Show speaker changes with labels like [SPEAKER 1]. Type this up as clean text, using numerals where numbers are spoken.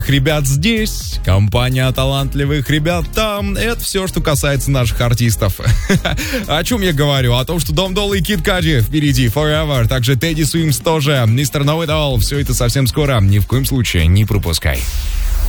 [SPEAKER 1] ребят здесь, компания талантливых ребят там. Это все, что касается наших артистов. О чем я говорю? О том, что Дом Долла и Кид Кади впереди, Forever. Также Тедди Свимс тоже, Мистер Know It All. Все это совсем скоро. Ни в коем случае не пропускай.